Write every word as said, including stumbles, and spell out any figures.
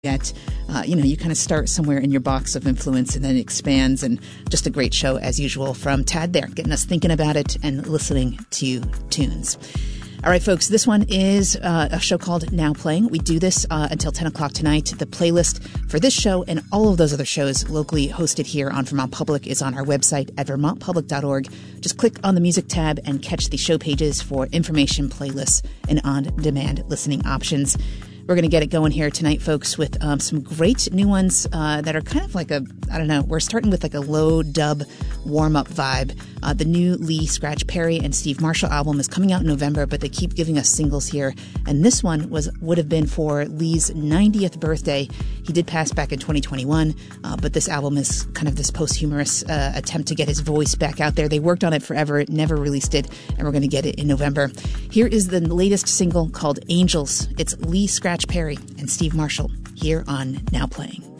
That, uh, you know, you kind of start somewhere in your box of influence and then it expands, and just a great show as usual from Tad there, getting us thinking about it and listening to tunes. All right, folks, this one is uh, a show called Now Playing. We do this uh, until ten o'clock tonight. The playlist for this show and all of those other shows locally hosted here on Vermont Public is on our website at vermont public dot org. Just click on the music tab and catch the show pages for information, playlists, and on-demand listening options. We're going to get it going here tonight, folks, with um, some great new ones uh, that are kind of like a, I don't know, we're starting with like a low dub warm-up vibe. Uh, the new Lee Scratch Perry and Steve Marshall album is coming out in November, but they keep giving us singles here. And this one was would have been for Lee's ninetieth birthday. He did pass back in twenty twenty-one, uh, but this album is kind of this posthumous uh, attempt to get his voice back out there. They worked on it forever, never released it, and we're going to get it in November. Here is the latest single called Angels. It's Lee Scratch Perry and Steve Marshall here on Now Playing.